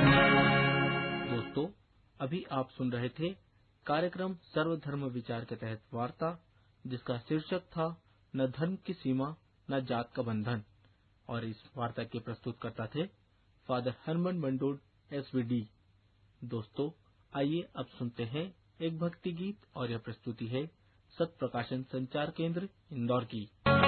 दोस्तों, अभी आप सुन रहे थे कार्यक्रम सर्वधर्म विचार के तहत वार्ता, जिसका शीर्षक था न धर्म की सीमा न जात का बंधन। और इस वार्ता के प्रस्तुतकर्ता थे फादर हरमन मंडोड SVD। दोस्तों, आइए अब सुनते हैं एक भक्ति गीत, और यह प्रस्तुति है सत्य प्रकाशन संचार केंद्र इंदौर की।